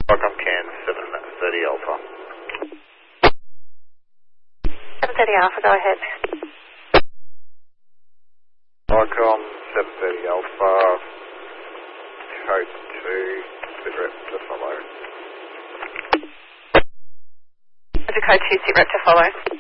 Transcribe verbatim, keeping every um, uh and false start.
Welcome, Can seven thirty Alpha. seven thirty Alpha, go ahead. Welcome, seven thirty Alpha. Code two, cigarette to follow. Is the code two, sit rep to follow?